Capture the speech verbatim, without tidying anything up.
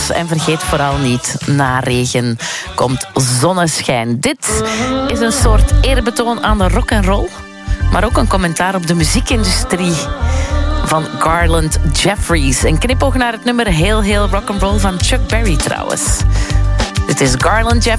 zomers. En vergeet vooral niet, na regen komt zonneschijn. Dit is een soort eerbetoon aan de rock'n'roll, maar ook een commentaar op de muziekindustrie van Garland Jeffries. Een knipoog naar het nummer heel, heel rock'n'roll van Chuck Berry trouwens. Dit is Garland Jeffries.